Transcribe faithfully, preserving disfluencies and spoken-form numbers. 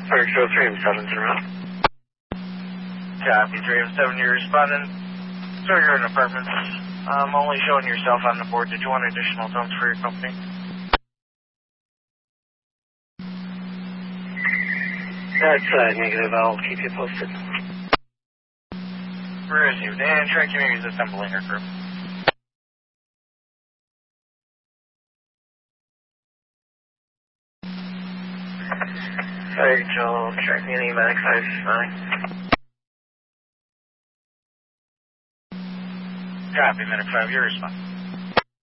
Fire Control three M seven, turn around. Copy, three M seven, you're responding. Sir, you're in apartments. I'm only showing yourself on the board. Did you want additional zones for your company? That's uh, negative. I'll keep you posted. Received. And track communities assembling your crew. Fire Control, track community, Medic five nine. Copy, Medic five, you're responding.